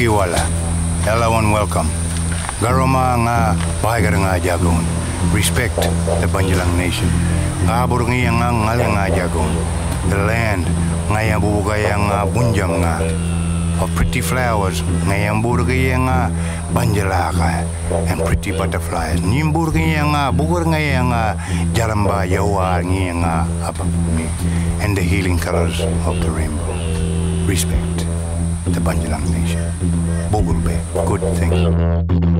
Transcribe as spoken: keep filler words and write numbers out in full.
Giwala. Everyone welcome. Garoma nga bahagar nga jagon. Respect the Banjalang nation. Abur nga nga ngal nga jagon. The land nga yang bubugay nga bunjam nga. Of pretty flowers nga yang burgay nga banjalaka and pretty butterflies. Nimburgay nga bugur nga nga jalamba yawa nga apa and the healing colors of the rainbow. Respect the Banjalang nation. Bogulbe, good thing.